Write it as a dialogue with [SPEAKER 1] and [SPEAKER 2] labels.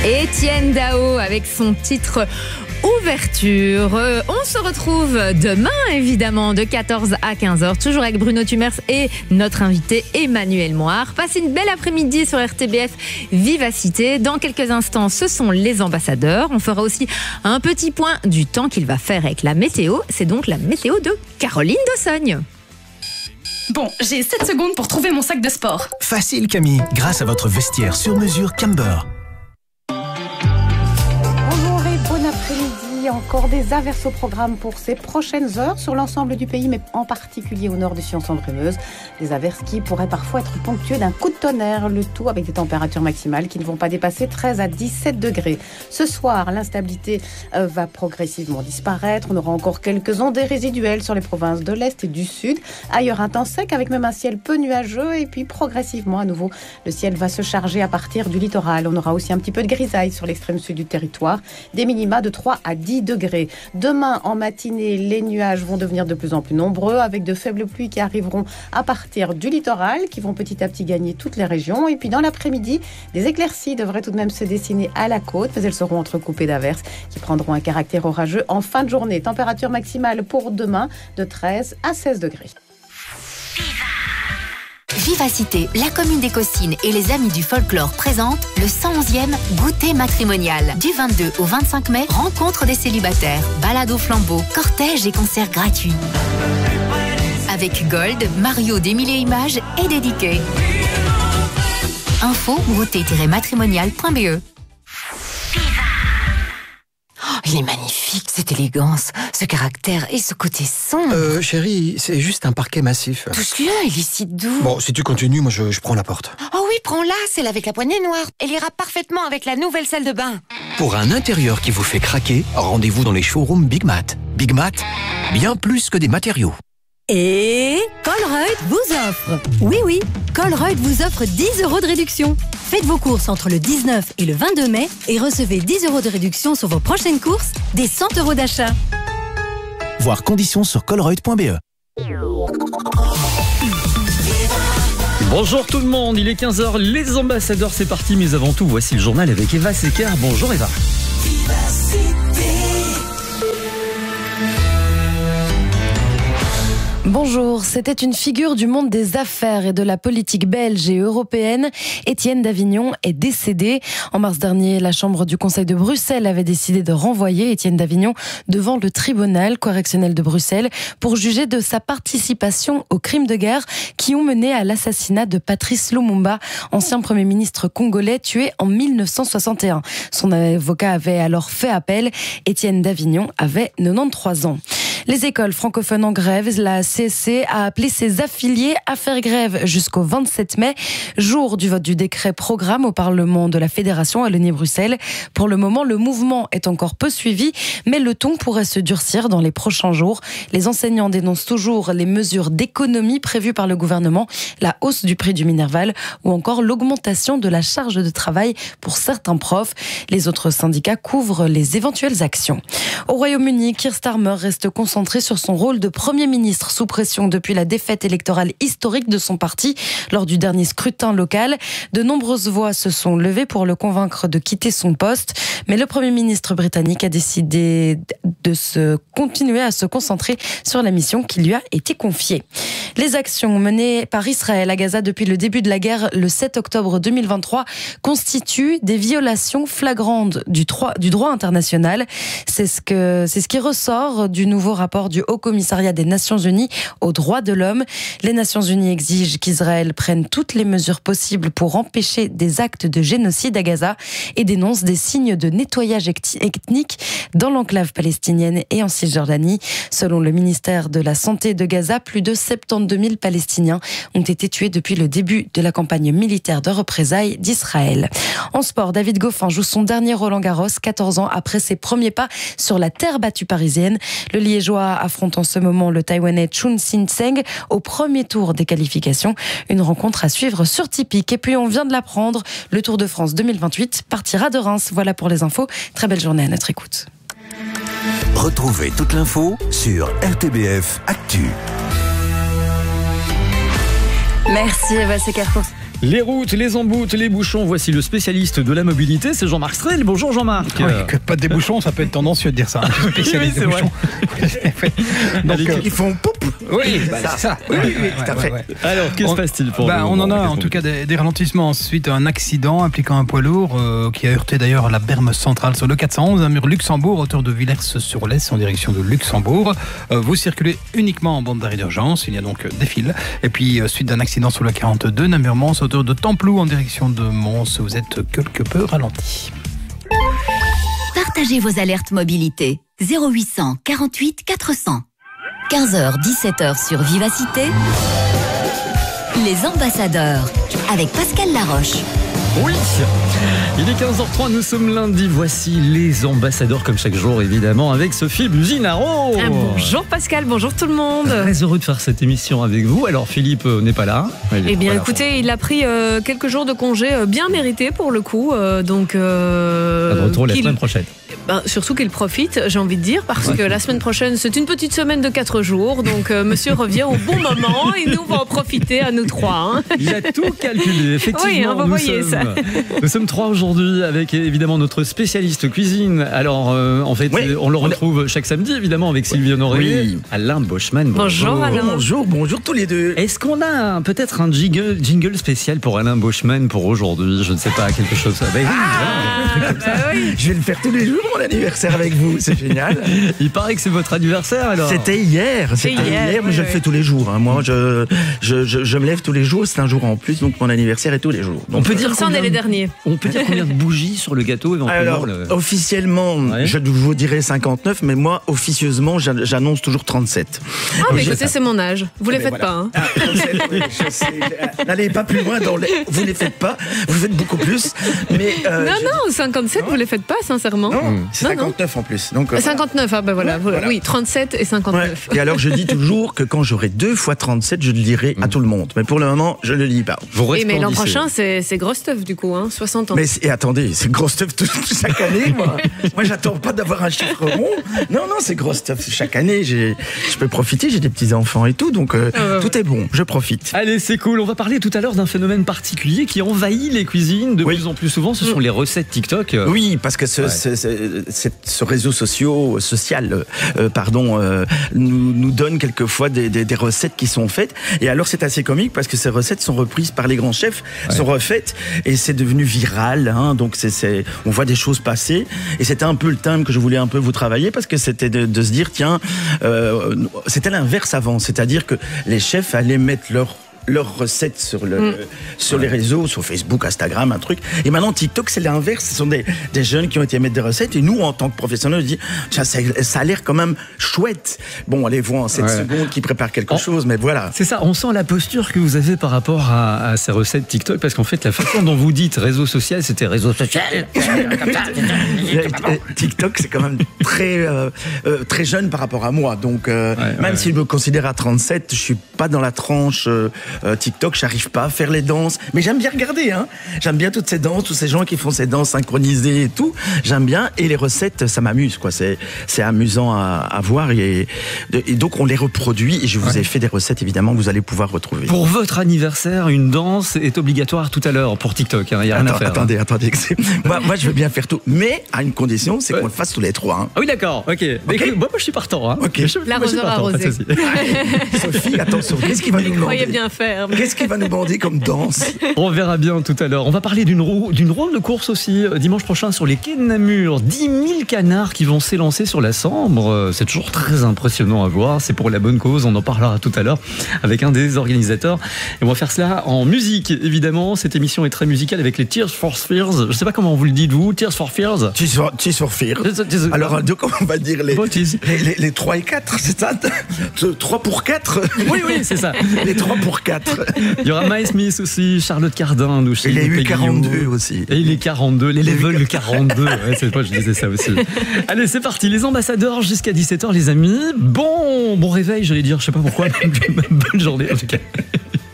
[SPEAKER 1] Étienne Dao avec son titre Ouverture. On se retrouve demain évidemment de 14 à 15h, toujours avec Bruno Tumers et notre invité Emmanuel Moir. Passez une belle après-midi sur RTBF Vivacité. Dans quelques instants, ce sont les ambassadeurs. On fera aussi un petit point du temps qu'il va faire avec la météo. C'est donc la météo de Caroline Dossogne.
[SPEAKER 2] Bon, j'ai 7 secondes pour trouver mon sac de sport.
[SPEAKER 3] Facile Camille, grâce à votre vestiaire sur mesure Camber.
[SPEAKER 4] Bonjour et bon après-midi. Encore des averses au programme pour ces prochaines heures sur l'ensemble du pays, mais en particulier au nord du Sion-Sambre-et-Meuse. Des averses qui pourraient parfois être ponctuées d'un coup de tonnerre, le tout avec des températures maximales qui ne vont pas dépasser 13 à 17 degrés. Ce soir, l'instabilité va progressivement disparaître. On aura encore quelques ondées résiduelles sur les provinces de l'Est et du Sud. Ailleurs, un temps sec avec même un ciel peu nuageux. Et puis, progressivement, à nouveau, le ciel va se charger à partir du littoral. On aura aussi un petit peu de grisaille sur l'extrême sud du territoire. Des minima de 3 à 10 degrés. Demain, en matinée, les nuages vont devenir de plus en plus nombreux avec de faibles pluies qui arriveront à partir du littoral, qui vont petit à petit gagner toutes les régions. Et puis, dans l'après-midi, des éclaircies devraient tout de même se dessiner à la côte, mais elles seront entrecoupées d'averses qui prendront un caractère orageux en fin de journée. Température maximale pour demain de 13 à 16 degrés.
[SPEAKER 5] Vivacité, la commune des Caussines et les amis du folklore présentent le 111e goûter matrimonial. Du 22 au 25 mai, rencontre des célibataires, balade au flambeau, cortège et concerts gratuits. Avec Gold, Mario des Mille et Images et Dédiqué. Info goûter-matrimonial.be.
[SPEAKER 6] Il est magnifique, cette élégance, ce caractère et ce côté sombre.
[SPEAKER 7] Chérie, c'est juste un parquet massif.
[SPEAKER 6] Touche-le, il est si doux.
[SPEAKER 7] Bon, si tu continues, moi je prends la porte.
[SPEAKER 6] Oh oui, prends-la, celle avec la poignée noire. Elle ira parfaitement avec la nouvelle salle de bain.
[SPEAKER 3] Pour un intérieur qui vous fait craquer, rendez-vous dans les showrooms Big Mat. Big Mat, bien plus que des matériaux.
[SPEAKER 8] Et Colruyt vous offre. Oui, Colruyt vous offre 10 € de réduction. Faites vos courses entre le 19 et le 22 mai et recevez 10 € de réduction sur vos prochaines courses, des 100 € d'achat.
[SPEAKER 3] Voir conditions sur colruyt.be.
[SPEAKER 9] Bonjour tout le monde, il est 15h, les ambassadeurs c'est parti, mais avant tout voici le journal avec Eva Secker. Bonjour Eva.
[SPEAKER 10] Bonjour, c'était une figure du monde des affaires et de la politique belge et européenne. Étienne Davignon est décédé. En mars dernier, la Chambre du Conseil de Bruxelles avait décidé de renvoyer Étienne Davignon devant le tribunal correctionnel de Bruxelles pour juger de sa participation aux crimes de guerre qui ont mené à l'assassinat de Patrice Lumumba, ancien Premier ministre congolais tué en 1961. Son avocat avait alors fait appel. Étienne Davignon avait 93 ans. Les écoles francophones en grève, la CSC a appelé ses affiliés à faire grève jusqu'au 27 mai, jour du vote du décret programme au Parlement de la Fédération Wallonie-Bruxelles. Pour le moment, le mouvement est encore peu suivi, mais le ton pourrait se durcir dans les prochains jours. Les enseignants dénoncent toujours les mesures d'économie prévues par le gouvernement, la hausse du prix du Minerval ou encore l'augmentation de la charge de travail pour certains profs. Les autres syndicats couvrent les éventuelles actions. Au Royaume-Uni, Keir Starmer reste concentré sur son rôle de Premier ministre sous pression depuis la défaite électorale historique de son parti lors du dernier scrutin local. De nombreuses voix se sont levées pour le convaincre de quitter son poste, mais le Premier ministre britannique a décidé de continuer à se concentrer sur la mission qui lui a été confiée. Les actions menées par Israël à Gaza depuis le début de la guerre le 7 octobre 2023 constituent des violations flagrantes du droit international. C'est ce qui ressort du nouveau rapport du Haut Commissariat des Nations Unies aux droits de l'homme. Les Nations Unies exigent qu'Israël prenne toutes les mesures possibles pour empêcher des actes de génocide à Gaza et dénoncent des signes de nettoyage ethnique dans l'enclave palestinienne et en Cisjordanie. Selon le ministère de la Santé de Gaza, plus de 72 000 Palestiniens ont été tués depuis le début de la campagne militaire de représailles d'Israël. En sport, David Goffin joue son dernier Roland-Garros, 14 ans après ses premiers pas sur la terre battue parisienne. Le Liégeois affronte en ce moment le Taïwanais Chun Sin-Seng au premier tour des qualifications. Une rencontre à suivre sur Tipeee. Et puis on vient de l'apprendre, le Tour de France 2028 partira de Reims. Voilà pour les infos. Très belle journée à notre écoute.
[SPEAKER 3] Retrouvez toute l'info sur RTBF Actu.
[SPEAKER 10] Merci Eva Secker
[SPEAKER 9] Les routes, les emboutes, les bouchons, voici le spécialiste de la mobilité, c'est Jean-Marc Strel. Bonjour Jean-Marc.
[SPEAKER 11] Oui, que pas des bouchons, ça peut être tendancieux de dire ça.
[SPEAKER 9] Spécialiste des bouchons.
[SPEAKER 11] Donc,
[SPEAKER 12] ils font poup.
[SPEAKER 11] Oui, c'est ça.
[SPEAKER 12] Oui, tout à fait.
[SPEAKER 9] Alors, que se passe-t-il pour
[SPEAKER 11] on en a en tout cas des ralentissements suite à un accident impliquant un poids lourd qui a heurté d'ailleurs la berme centrale sur le 411, un mur Luxembourg, hauteur de Villers-sur-Lez en direction de Luxembourg. Vous circulez uniquement en bande d'arrêt d'urgence, il y a donc des fils. Et puis, suite d'un accident sur le 42, Namur-Mons, hauteur de Templou en direction de Mons, vous êtes quelque peu ralenti.
[SPEAKER 5] Partagez vos alertes mobilité. 0800 48 400. 15h, 17h sur Vivacité. Les ambassadeurs avec Pascal Laroche.
[SPEAKER 9] Oui, il est 15h03, nous sommes lundi, voici les ambassadeurs comme chaque jour évidemment avec Sophie Buginaro.
[SPEAKER 1] Bonjour Pascal, bonjour tout le monde.
[SPEAKER 9] Très heureux de faire cette émission avec vous. Alors Philippe n'est pas là.
[SPEAKER 13] Eh bien écoutez, il a pris quelques jours de congé bien mérités pour le coup. Donc,
[SPEAKER 9] de retour la semaine prochaine.
[SPEAKER 13] Surtout qu'il profite, j'ai envie de dire, parce que la semaine prochaine c'est une petite semaine de 4 jours. Donc monsieur revient au bon moment et nous on va en profiter à nous 3. Hein.
[SPEAKER 9] Il a tout calculé, effectivement.
[SPEAKER 13] Oui, vous voyez ça.
[SPEAKER 9] Nous sommes 3 aujourd'hui avec évidemment notre spécialiste cuisine. Alors en fait on le retrouve chaque samedi évidemment avec Sylvie Honoré, Alain Boschman.
[SPEAKER 13] Bonjour Alain.
[SPEAKER 12] Bonjour tous les deux.
[SPEAKER 9] Est-ce qu'on a peut-être un jingle spécial pour Alain Boschman pour aujourd'hui? Je ne sais pas, quelque chose avec
[SPEAKER 12] oui. Je vais le faire tous les jours mon anniversaire avec vous, c'est génial.
[SPEAKER 9] Il paraît que c'est votre anniversaire alors.
[SPEAKER 12] C'était hier, mais je le fais tous les jours. Hein. Moi je me lève tous les jours, c'est un jour en plus, donc mon anniversaire est tous les jours. Donc,
[SPEAKER 13] on peut dire ça, on est les derniers.
[SPEAKER 9] On peut dire combien de bougies sur le gâteau éventuellement?
[SPEAKER 12] Alors, officiellement, je vous dirais 59, mais moi, officieusement, j'annonce toujours 37.
[SPEAKER 13] Ah, mais écoutez, c'est mon âge. Vous les faites pas, hein.
[SPEAKER 12] 37, oui, je sais. N'allez pas plus loin dans les... Vous les faites pas, vous faites beaucoup plus. Mais,
[SPEAKER 13] non, 57, vous les faites pas, sincèrement.
[SPEAKER 12] Non, c'est 59 en plus. Donc,
[SPEAKER 13] 59, ah ben voilà. Oui, 37 et 59.
[SPEAKER 12] Ouais. Et alors, je dis toujours que quand j'aurai 2 fois 37, je le dirai à tout le monde. Mais pour le moment, je le dis pas.
[SPEAKER 13] Mais l'an prochain, c'est gros stuff du coup, hein, 60 ans.
[SPEAKER 12] Et attendez, c'est gros stuff chaque année, moi. Moi, j'attends pas d'avoir un chiffre rond. Non, c'est gros stuff chaque année. Je peux profiter, j'ai des petits-enfants et tout, donc tout est bon, je profite.
[SPEAKER 9] Allez, c'est cool. On va parler tout à l'heure d'un phénomène particulier qui envahit les cuisines de plus en plus souvent. Ce sont les recettes TikTok.
[SPEAKER 12] Oui, parce que ce réseau social nous donne quelquefois des recettes qui sont faites. Et alors, c'est assez comique parce que ces recettes sont reprises par les grands chefs, sont refaites, et c'est devenu viral. Hein, donc, on voit des choses passer. Et c'était un peu le thème que je voulais un peu vous travailler parce que c'était de se dire, tiens, c'était l'inverse avant. C'est-à-dire que les chefs allaient mettre leurs recettes sur les réseaux, sur Facebook, Instagram, un truc. Et maintenant, TikTok, c'est l'inverse. Ce sont des jeunes qui ont été mettre des recettes. Et nous, en tant que professionnels, on dit, ça a l'air quand même chouette. Bon, allez voir en 7 secondes qui préparent quelque chose, mais voilà.
[SPEAKER 9] C'est ça, on sent la posture que vous avez par rapport à ces recettes TikTok, parce qu'en fait, la façon dont vous dites réseau social, c'était réseau social.
[SPEAKER 12] TikTok, c'est quand même très jeune par rapport à moi. Donc, même si je me considère à 37, je suis pas dans la tranche TikTok, j'arrive pas à faire les danses, mais j'aime bien regarder, hein. J'aime bien toutes ces danses, tous ces gens qui font ces danses synchronisées et tout, j'aime bien, et les recettes, ça m'amuse, quoi. C'est amusant à voir, et donc on les reproduit, et je vous ai fait des recettes, évidemment, que vous allez pouvoir retrouver.
[SPEAKER 9] Pour votre anniversaire, une danse est obligatoire tout à l'heure pour TikTok, hein. Y a rien à faire.
[SPEAKER 12] Attendez, moi je veux bien faire tout, mais à une condition, c'est qu'on le fasse tous les 3. Hein.
[SPEAKER 9] Ah oui, d'accord, ok. Moi je suis partant, hein.
[SPEAKER 13] L'arroseur arrosé.
[SPEAKER 12] Sophie, attention, qu'est-ce qui va nous demander?
[SPEAKER 13] Bien faire.
[SPEAKER 12] Qu'est-ce qu'il va nous bander comme danse?
[SPEAKER 9] On verra bien tout à l'heure. On va parler d'une roue de course aussi dimanche prochain sur les quais de Namur. 10 000 canards qui vont s'élancer sur la Sambre. C'est toujours très impressionnant à voir. C'est pour la bonne cause. On en parlera tout à l'heure avec un des organisateurs. Et on va faire cela en musique, évidemment. Cette émission est très musicale avec les Tears for Fears. Je ne sais pas comment vous le dites, vous. Tears for Fears.
[SPEAKER 12] Tears for Fears. Alors, comment on va dire les 3 et 4, c'est ça? 3 pour 4.
[SPEAKER 9] Oui, c'est ça.
[SPEAKER 12] Les 3 pour 4.
[SPEAKER 9] Il y aura Miles Smith aussi, Charlotte Cardin,
[SPEAKER 12] et les U42 aussi.
[SPEAKER 9] Et les 42, les level 42. C'est pas, je disais ça aussi. Allez, c'est parti, les ambassadeurs jusqu'à 17h, les amis. Bon réveil, j'allais dire, je sais pas pourquoi. Bonne journée en tout cas.